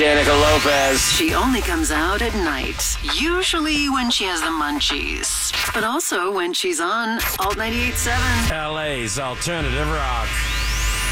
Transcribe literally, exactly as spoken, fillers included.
Danica Lopez. She only comes out at night, usually when she has the munchies, but also when she's on Alt ninety-eight point seven. L A's Alternative Rock.